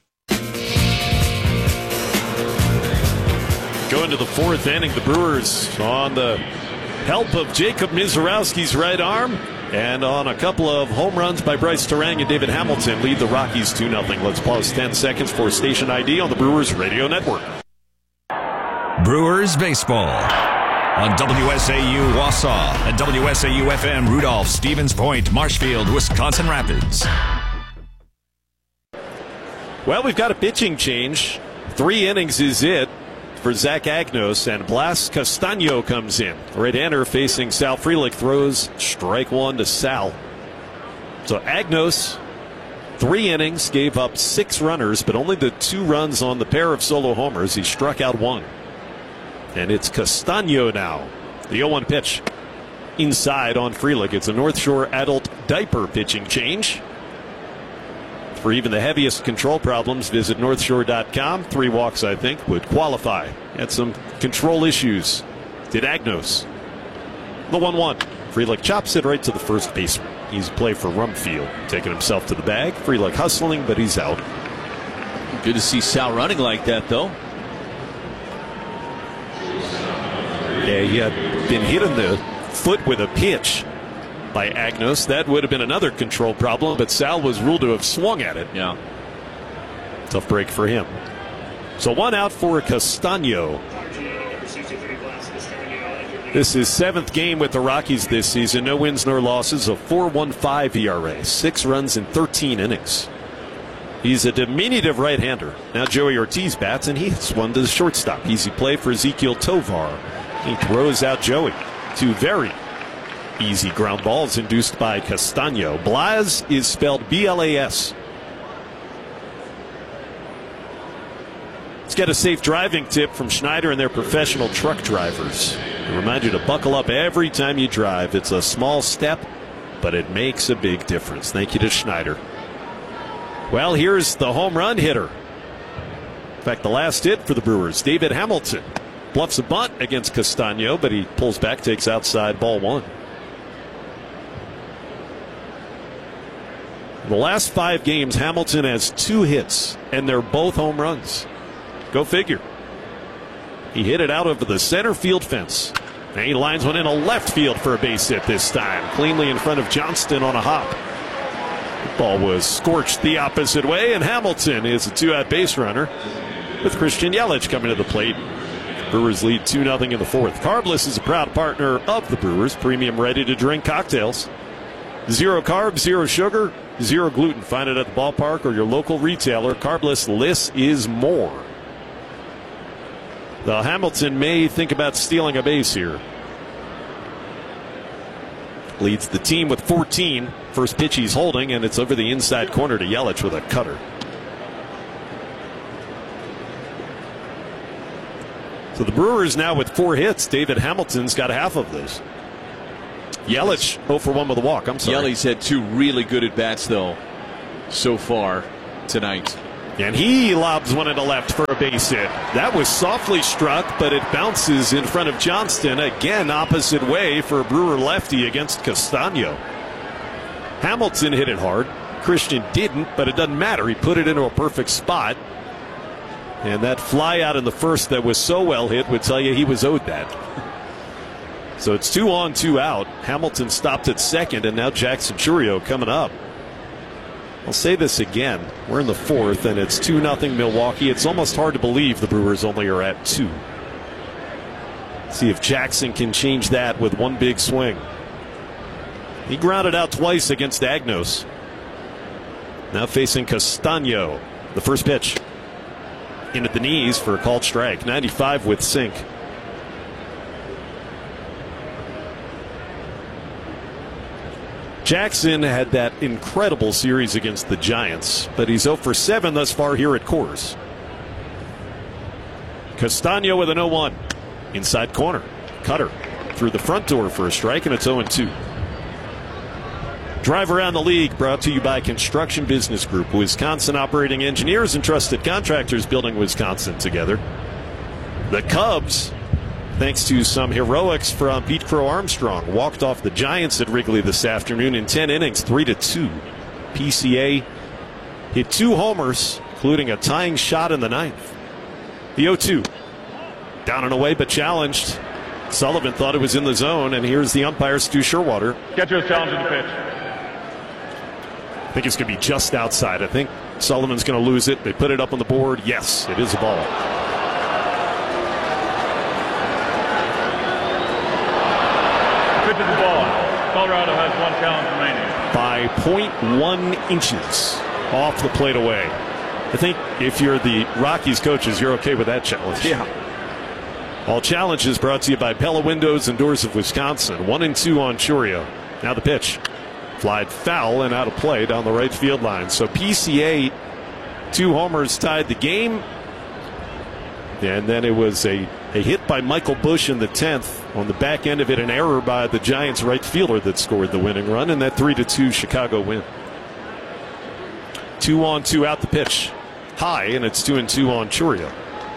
Speaker 11: Going to the 4th inning, the Brewers on the help of Jacob Mizorowski's right arm and on a couple of home runs by Bryce Terang and David Hamilton lead the Rockies 2-0. Let's pause 10 seconds for station ID on the Brewers Radio Network.
Speaker 5: Brewers baseball on WSAU Wausau and WSAU-FM Rudolph, Stevens Point, Marshfield, Wisconsin Rapids.
Speaker 11: Well, we've got a pitching change. 3 innings is it for Zach Agnos, and Blas Castaño comes in. Right-hander facing Sal Frelick throws strike 1 to Sal. So Agnos, 3 innings, gave up 6 runners, but only the 2 runs on the pair of solo homers. He struck out 1. And it's Castaño now. The 0-1 pitch inside on Frelick. It's a North Shore adult diaper pitching change. For even the heaviest control problems, visit northshore.com. 3 walks, I think, would qualify. Had some control issues. Did Agnos. The 1-1. Frelick chops it right to the first baseman. He's play for Rumfield. Taking himself to the bag. Frelick hustling, but he's out.
Speaker 1: Good to see Sal running like that, though.
Speaker 11: Yeah, he had been hit in the foot with a pitch by Agnos. That would have been another control problem, but Sal was ruled to have swung at it.
Speaker 1: Yeah.
Speaker 11: Tough break for him. So 1 out for Castaño. This is 7th game with the Rockies this season. No wins nor losses. A 4.15 ERA. 6 runs in 13 innings. He's a diminutive right-hander. Now Joey Ortiz bats, and he hits one to the shortstop. Easy play for Ezequiel Tovar. He throws out Joey. 2 very easy ground balls induced by Castaño. Blas is spelled B-L-A-S. Let's get a safe driving tip from Schneider and their professional truck drivers. They remind you to buckle up every time you drive. It's a small step, but it makes a big difference. Thank you to Schneider. Well, here's the home run hitter. In fact, the last hit for the Brewers, David Hamilton. Bluffs a bunt against Castaño, but he pulls back, takes outside, ball 1. The last 5 games, Hamilton has 2 hits, and they're both home runs. Go figure. He hit it out over the center field fence. And he lines one in a left field for a base hit this time, cleanly in front of Johnston on a hop. The ball was scorched the opposite way, and Hamilton is a 2-out base runner with Christian Yelich coming to the plate. Brewers lead 2-0 in the fourth. Carbless is a proud partner of the Brewers. Premium ready-to-drink cocktails. 0 carbs, 0 sugar, 0 gluten. Find it at the ballpark or your local retailer. Carbless, less is more. The Hamilton may think about stealing a base here. Leads the team with 14. First pitch he's holding, and it's over the inside corner to Yelich with a cutter. So the Brewers now with 4 hits. David Hamilton's got half of those. Yelich 0 for 1 with a walk. I'm sorry.
Speaker 1: Yelich's had 2 really good at-bats, though, so far tonight.
Speaker 11: And he lobs one into left for a base hit. That was softly struck, but it bounces in front of Johnston. Again, opposite way for a Brewer lefty against Castano. Hamilton hit it hard. Christian didn't, but it doesn't matter. He put it into a perfect spot. And that fly out in the first that was so well hit would tell you he was owed that. So it's 2 on, 2 out. Hamilton stopped at second, and now Jackson Chourio coming up. I'll say this again. We're in the fourth, and it's 2-0 Milwaukee. It's almost hard to believe the Brewers only are at 2. See if Jackson can change that with one big swing. He grounded out twice against Agnos. Now facing Castano. The first pitch. In at the knees for a called strike. 95 with sink. Jackson had that incredible series against the Giants, but he's 0 for 7 thus far here at Coors. Castano with an 0-1. Inside corner. Cutter through the front door for a strike, and it's 0-2. Drive Around the League brought to you by Construction Business Group, Wisconsin operating engineers and trusted contractors building Wisconsin together. The Cubs, thanks to some heroics from Pete Crow Armstrong, walked off the Giants at Wrigley this afternoon in 10 innings, 3-2. PCA hit 2 homers, including a tying shot in the 9th. The 0-2. Down and away, but challenged. Sullivan thought it was in the zone, and here's the umpire, Stu Sherwater.
Speaker 6: Catcher's challenging the pitch.
Speaker 11: I think it's going to be just outside. I think Sullivan's going to lose it. They put it up on the board. Yes, it is a ball.
Speaker 6: Pitch is the ball. Colorado has 1 challenge remaining.
Speaker 11: By 0.1 inches off the plate away. I think if you're the Rockies coaches, you're okay with that challenge.
Speaker 1: Yeah.
Speaker 11: All challenges brought to you by Pella Windows and Doors of Wisconsin. 1-2 on Chourio. Now the pitch. Flied foul and out of play down the right field line. So PCA, 2 homers tied the game. And then it was a hit by Michael Busch in the 10th. On the back end of it, an error by the Giants right fielder that scored the winning run, and that 3-2 Chicago win. 2 on, 2 out the pitch. High, and it's 2-2 on Chourio.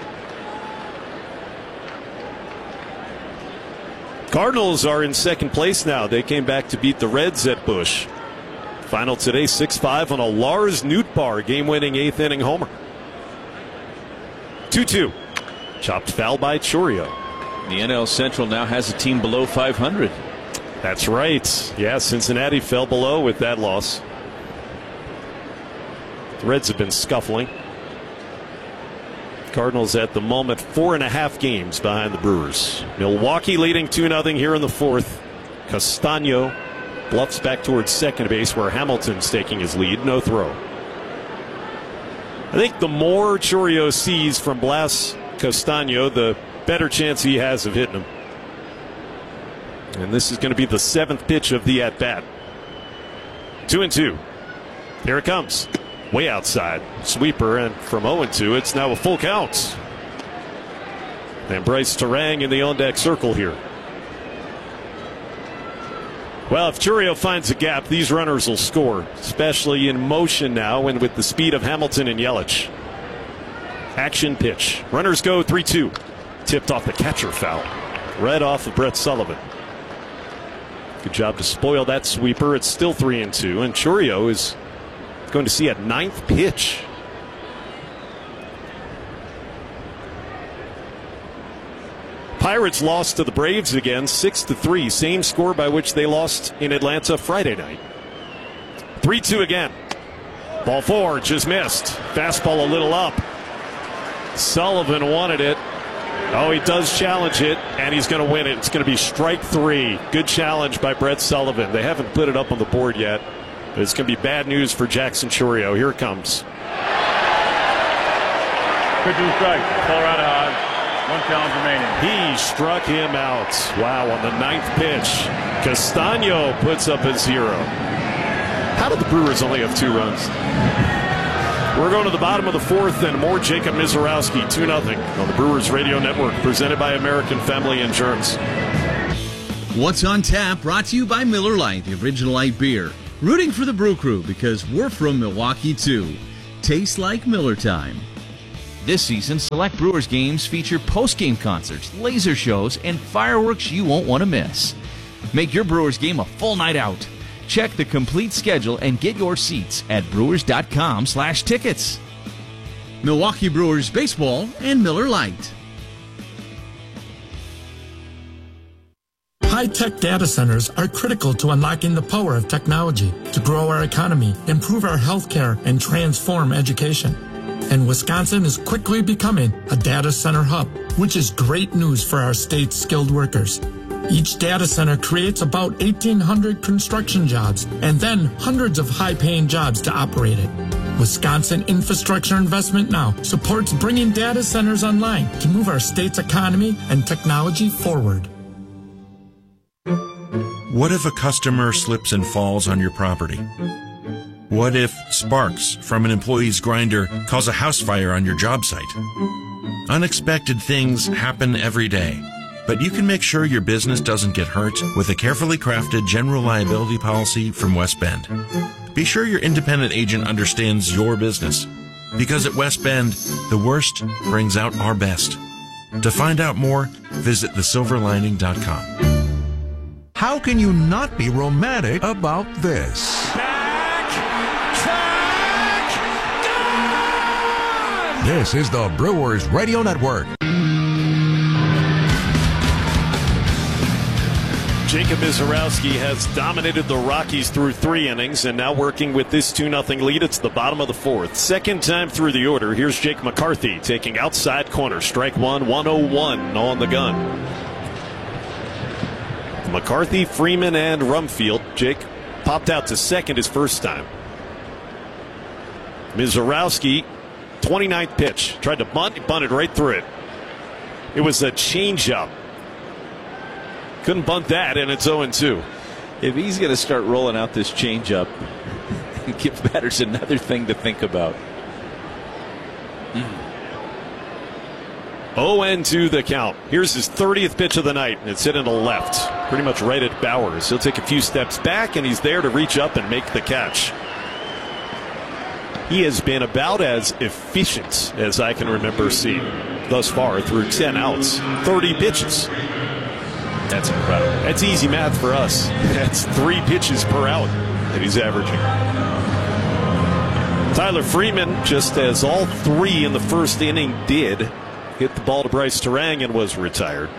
Speaker 11: Cardinals are in second place now. They came back to beat the Reds at Busch. Final today, 6-5 on a Lars Nootbaar game-winning 8th inning homer. 2-2. Chopped foul by Chourio.
Speaker 1: The NL Central now has a team below 500.
Speaker 11: That's right. Yeah, Cincinnati fell below with that loss. The Reds have been scuffling. Cardinals at the moment 4.5 games behind the Brewers. Milwaukee leading 2-0 here in the fourth. Castano bluffs back towards second base where Hamilton's taking his lead. No throw. I think the more Chourio sees from Blas Castano, the better chance he has of hitting him. And this is going to be the 7th pitch of the at-bat. 2-2. Here it comes. Way outside. Sweeper, and from 0-2, it's now a full count. And Bryce Terang in the on-deck circle here. Well, if Chourio finds a gap, these runners will score, especially in motion now and with the speed of Hamilton and Yelich. Action pitch. Runners go 3-2. Tipped off the catcher foul. Right off of Brett Sullivan. Good job to spoil that sweeper. It's still 3-2, and Chourio is going to see a 9th pitch. Pirates lost to the Braves again, 6-3. Same score by which they lost in Atlanta Friday night. 3-2 again. Ball 4 just missed. Fastball a little up. Sullivan wanted it. Oh, he does challenge it, and he's going to win it. It's going to be strike 3. Good challenge by Brett Sullivan. They haven't put it up on the board yet, but it's going to be bad news for Jackson Chourio. Here it comes.
Speaker 6: Pitch to the strike. Colorado has 1 challenge remaining.
Speaker 11: He struck him out. Wow, on the 9th pitch. Castano puts up a 0. How did the Brewers only have 2 runs? We're going to the bottom of the 4th and more. Jacob Mizorowski, 2-0 on the Brewers Radio Network, presented by American Family Insurance.
Speaker 12: What's on Tap, brought to you by Miller Lite, the original light beer. Rooting for the Brew Crew because we're from Milwaukee, too. Tastes like Miller time.
Speaker 1: This season, select Brewers games feature post-game concerts, laser shows, and fireworks you won't want to miss. Make your Brewers game a full night out. Check the complete schedule and get your seats at brewers.com/tickets.
Speaker 12: Milwaukee Brewers Baseball and Miller Lite.
Speaker 7: High-tech data centers are critical to unlocking the power of technology to grow our economy, improve our healthcare, and transform education. And Wisconsin is quickly becoming a data center hub, which is great news for our state's skilled workers. Each data center creates about 1,800 construction jobs and then hundreds of high-paying jobs to operate it. Wisconsin Infrastructure Investment Now supports bringing data centers online to move our state's economy and technology forward.
Speaker 8: What if a customer slips and falls on your property? What if sparks from an employee's grinder cause a house fire on your job site? Unexpected things happen every day, but you can make sure your business doesn't get hurt with a carefully crafted general liability policy from West Bend. Be sure your independent agent understands your business, because at West Bend, the worst brings out our best. To find out more, visit thesilverlining.com.
Speaker 15: How can you not be romantic about this? This is the Brewers Radio Network.
Speaker 11: Jacob Mizorowski has dominated the Rockies through 3 innings, and now working with this 2-0 lead. It's the bottom of the 4th. Second time through the order. Here's Jake McCarthy taking outside corner. Strike 1, 1-0-1 on the gun. McCarthy, Freeman, and Rumfield. Jake popped out to second his first time. Mizorowski, 29th pitch. Tried to bunt, he bunted right through it. It was a changeup. Couldn't bunt that, and it's 0-2.
Speaker 1: If he's going to start rolling out this changeup, give batters another thing to think about.
Speaker 11: 0-2 the count. Here's his 30th pitch of the night, and it's hit in the left, pretty much right at Bowers. He'll take a few steps back, and he's there to reach up and make the catch. He has been about as efficient as I can remember seeing thus far through 10 outs, 30 pitches.
Speaker 1: That's incredible.
Speaker 11: That's easy math for us. That's 3 pitches per out that he's averaging. Tyler Freeman, just as all 3 in the first inning did, hit the ball to Bryce Terang and was retired.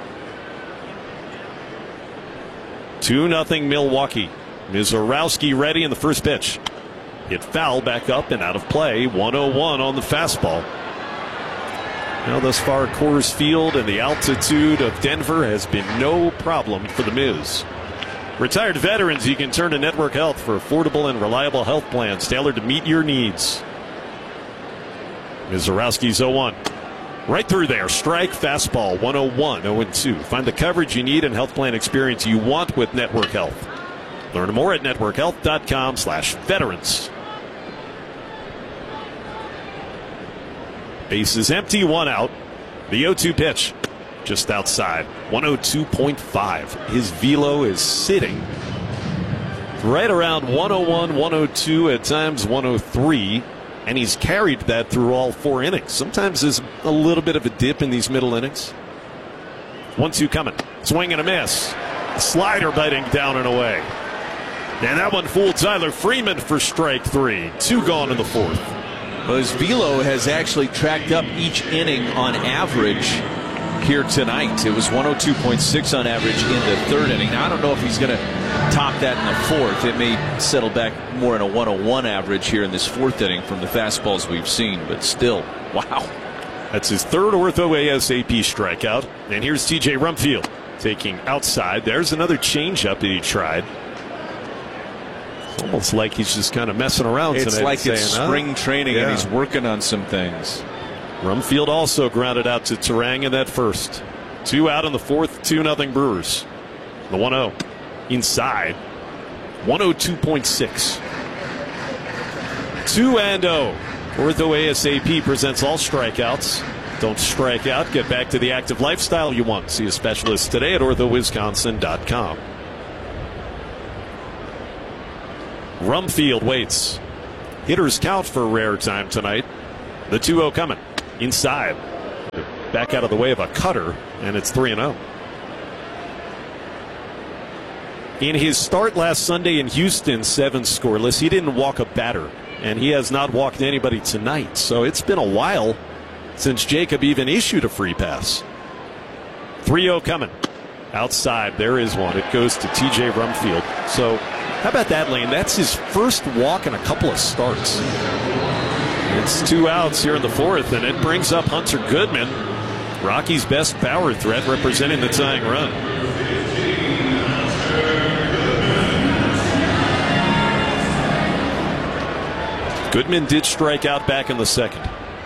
Speaker 11: 2-0 Milwaukee. Mizorowski ready in the first pitch. Hit foul, back up and out of play. 1-0-1 on the fastball. Now thus far, Coors Field and the altitude of Denver has been no problem for the Miz. Retired veterans, you can turn to Network Health for affordable and reliable health plans tailored to meet your needs. Mizorowski's 0-1. Right through there. Strike, fastball, 1-0-1, 0-2. Find the coverage you need and health plan experience you want with Network Health. Learn more at networkhealth.com/veterans. Base is empty, 1 out. The 0-2 pitch just outside. 102.5. His velo is sitting right around 101, 102, at times 103. And he's carried that through all 4 innings. Sometimes there's a little bit of a dip in these middle innings. 1-2 coming. Swing and a miss. Slider biting down and away. And that one fooled Tyler Freeman for strike 3. 2 gone in the 4th.
Speaker 1: Well, his velo has actually tracked up each inning on average here tonight. It was 102.6 on average in the 3rd inning. Now, I don't know if he's going to top that in the 4th. It may settle back more in a 101 average here in this 4th inning from the fastballs we've seen, but still, wow.
Speaker 11: That's his third Ortho ASAP strikeout. And here's TJ Rumfield taking outside. There's another changeup that he tried. It's almost like he's just kind of messing around tonight.
Speaker 1: It's like it's spring training and he's working on some things.
Speaker 11: Rumfield also grounded out to Turang in that first. 2 out in the fourth, 2-0 Brewers. The 1-0 inside. 102.6. 2-0. Ortho ASAP presents all strikeouts. Don't strike out. Get back to the active lifestyle you want. See a specialist today at orthowisconsin.com. Rumfield waits. Hitters count for a rare time tonight. The 2-0 coming. Inside. Back out of the way of a cutter, and it's 3-0. In his start last Sunday in Houston, 7 scoreless, he didn't walk a batter, and he has not walked anybody tonight. So it's been a while since Jacob even issued a free pass. 3-0 coming. Outside, there is one. It goes to TJ Rumfield. So how about that, Lane? That's his first walk in a couple of starts. It's 2 outs here in the fourth, and it brings up Hunter Goodman, Rocky's best power threat, representing the tying run. Goodman did strike out back in the second.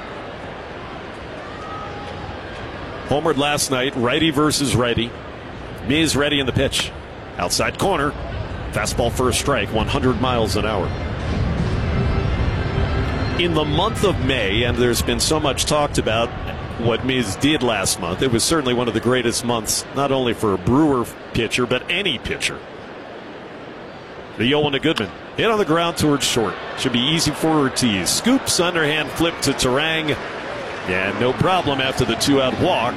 Speaker 11: Homered last night, righty versus righty. Miz ready in the pitch. Outside corner. Fastball for a strike, 100 miles an hour. In the month of May, and there's been so much talked about what Miz did last month, it was certainly one of the greatest months, not only for a Brewer pitcher, but any pitcher. The 0-1 to Goodman. Hit on the ground towards short. Should be easy for Ortiz. Scoops, underhand flip to Turang. And no problem after the 2-out walk.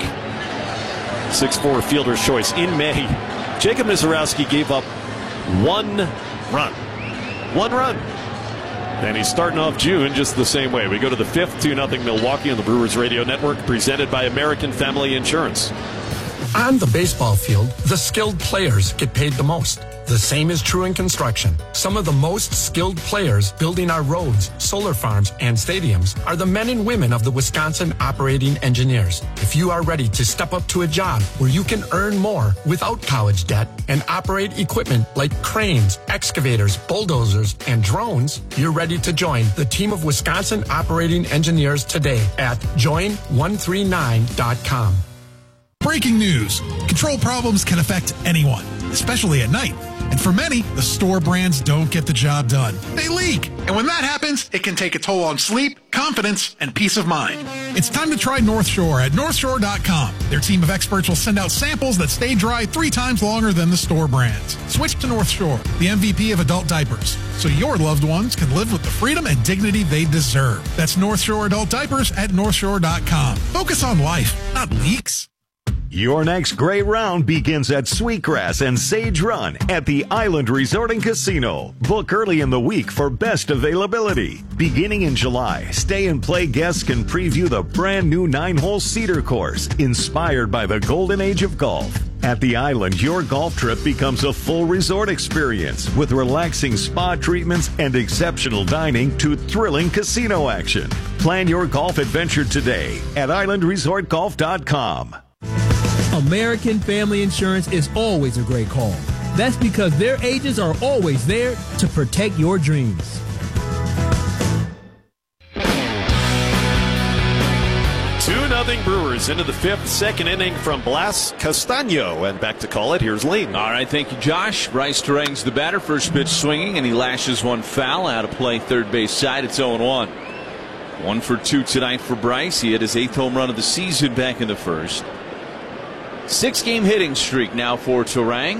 Speaker 11: 6'4" fielder's choice. In May, Jacob Misiorowski gave up 1 run. 1 run. And he's starting off June just the same way. We go to the 5th, 2-0 Milwaukee on the Brewers Radio Network, presented by American Family Insurance.
Speaker 7: On the baseball field, the skilled players get paid the most. The same is true in construction. Some of the most skilled players building our roads, solar farms, and stadiums are the men and women of the Wisconsin Operating Engineers. If you are ready to step up to a job where you can earn more without college debt and operate equipment like cranes, excavators, bulldozers, and drones, you're ready to join the team of Wisconsin Operating Engineers today at join139.com.
Speaker 9: Breaking news. Control problems can affect anyone, especially at night. And for many, the store brands don't get the job done. They leak. And when that happens, it can take a toll on sleep, confidence, and peace of mind. It's time to try North Shore at NorthShore.com. Their team of experts will send out samples that stay dry 3 times longer than the store brands. Switch to North Shore, the MVP of adult diapers, so your loved ones can live with the freedom and dignity they deserve. That's North Shore adult diapers at NorthShore.com. Focus on life, not leaks.
Speaker 10: Your next great round begins at Sweetgrass and Sage Run at the Island Resort and Casino. Book early in the week for best availability. Beginning in July, Stay and Play guests can preview the brand new 9-hole Cedar course, inspired by the golden age of golf. At the Island, your golf trip becomes a full resort experience with relaxing spa treatments and exceptional dining to thrilling casino action. Plan your golf adventure today at islandresortgolf.com.
Speaker 23: American Family Insurance is always a great call. That's because their agents are always there to protect your dreams.
Speaker 11: 2-0 Brewers into the 5th, second inning from Blas Castaño. And back to call it, here's Lee.
Speaker 1: All right, thank you, Josh. Bryce Turang's the batter. First pitch swinging, and he lashes one foul out of play, third base side. It's 0-1. 1 for 2 tonight for Bryce. He had his 8th home run of the season back in the first. 6-game hitting streak now for Turang.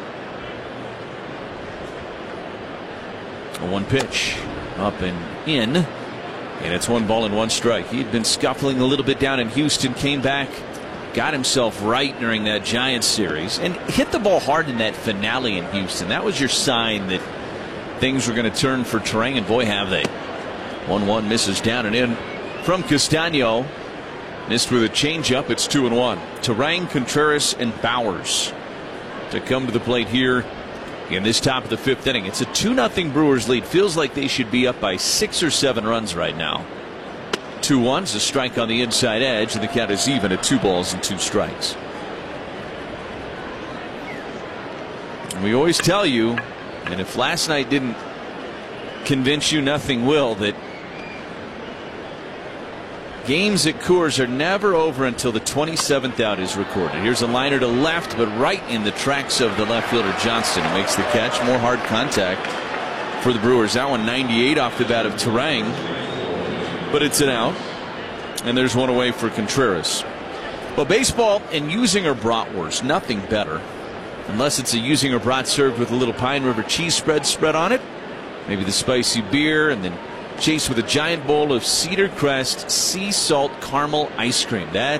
Speaker 1: A 1 pitch up and in, and it's 1 ball and 1 strike. He had been scuffling a little bit down in Houston, came back, got himself right during that Giants series, and hit the ball hard in that finale in Houston. That was your sign that things were going to turn for Turang, and boy, have they. 1-1 misses down and in from Castaño. Missed with a changeup. It's 2-1. Turang, Contreras, and Bowers to come to the plate here in this top of the 5th inning. It's a 2-0 Brewers lead. Feels like they should be up by 6 or 7 runs right now. 2-1's a strike on the inside edge, and the count is even at 2 balls and 2 strikes. And we always tell you, and if last night didn't convince you, nothing will, that games at Coors are never over until the 27th out is recorded. Here's a liner to left, but right in the tracks of the left fielder Johnston, who makes the catch. More hard contact for the Brewers. That one 98 off the bat of Terang, but it's an out, and there's one away for Contreras. Well, baseball and Usinger bratwurst, nothing better, unless it's a Usinger brat served with a little Pine River cheese spread on it, maybe the spicy beer, and then chased with a giant bowl of Cedar Crest sea salt caramel ice cream. That